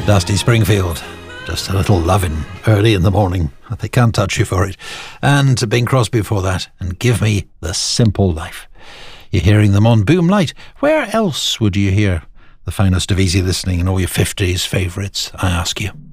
Dusty Springfield. Just a little lovin' early in the morning. They can't touch you for it. And Bing Crosby before that. And Give Me the Simple Life. You're hearing them on Boom Light. Where else would you hear the finest of easy listening and all your 50s favourites, I ask you?